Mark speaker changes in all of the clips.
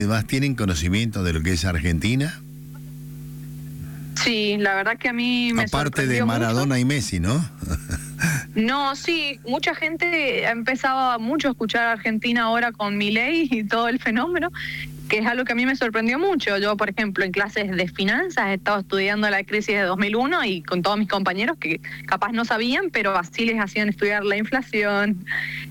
Speaker 1: Además, ¿tienen conocimiento de lo que es Argentina?
Speaker 2: Sí, la verdad que a mí me
Speaker 1: Aparte de
Speaker 2: sorprendió
Speaker 1: Maradona
Speaker 2: mucho.
Speaker 1: y Messi, ¿no?
Speaker 2: No, sí, mucha gente ha empezado mucho a escuchar a Argentina ahora con Milei y todo el fenómeno, que es algo que a mí me sorprendió mucho. Yo, por ejemplo, en clases de finanzas he estado estudiando la crisis de 2001 y con todos mis compañeros que capaz no sabían, pero así les hacían estudiar la inflación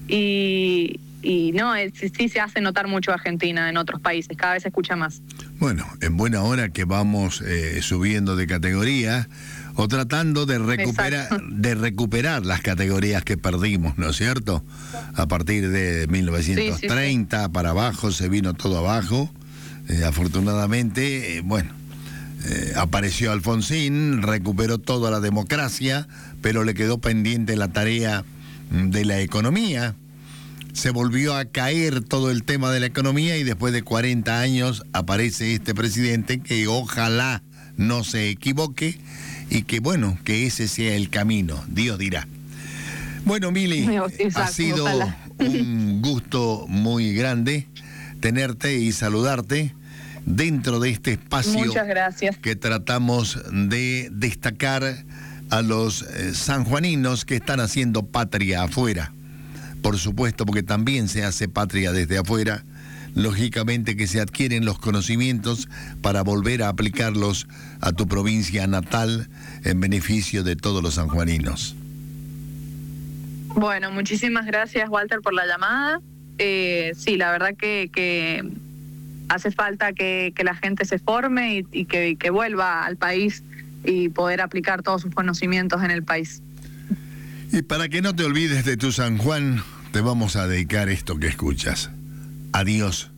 Speaker 2: y no, sí se hace notar mucho Argentina en otros países, cada vez se escucha más.
Speaker 1: Bueno, en buena hora que vamos subiendo de categoría o tratando de recuperar las categorías que perdimos, ¿no es cierto? A partir de 1930 sí. Para abajo se vino todo abajo. Afortunadamente, apareció Alfonsín, recuperó toda la democracia, pero le quedó pendiente la tarea de la economía. Se volvió a caer todo el tema de la economía y después de 40 años aparece este presidente que ojalá no se equivoque y que que ese sea el camino, Dios dirá. Bueno, Mili, ha sido un gusto muy grande tenerte y saludarte dentro de este espacio.
Speaker 2: Muchas gracias.
Speaker 1: Que tratamos de destacar a los sanjuaninos que están haciendo patria afuera. Por supuesto, porque también se hace patria desde afuera, lógicamente que se adquieren los conocimientos para volver a aplicarlos a tu provincia natal en beneficio de todos los sanjuaninos.
Speaker 2: Bueno, muchísimas gracias, Walter, por la llamada. Sí, la verdad que hace falta que la gente se forme y que vuelva al país y poder aplicar todos sus conocimientos en el país.
Speaker 1: Y para que no te olvides de tu San Juan, te vamos a dedicar esto que escuchas. Adiós.